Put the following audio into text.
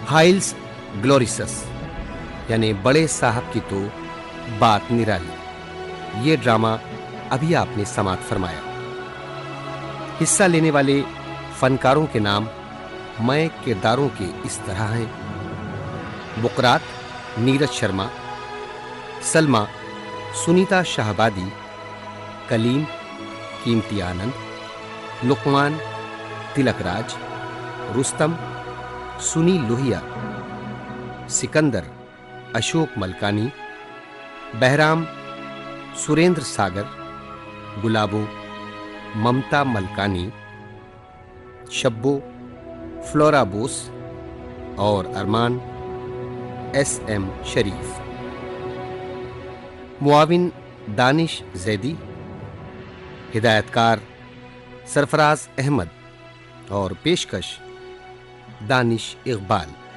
हाइल्स ग्लोरिसस यानी बड़े साहब की तो बात निराली। ये ड्रामा अभी आपने समाप्त फरमाया। हिस्सा लेने वाले फनकारों के नाम मय किरदारों के इस तरह हैं: बुकरात नीरज शर्मा, सलमा सुनीता शाहबादी, कलीम कीमती आनंद, लुकमान तिलकराज, रुस्तम सुनी लोहिया, सिकंदर अशोक मलकानी, बहराम सुरेंद्र सागर, गुलाबो ममता मलकानी, शब्बो फ्लोरा बोस और अरमान एस.एम. शरीफ। मुआविन दानिश जैदी, हिदायतकार सरफराज अहमद और पेशकश दानिश इकबाल।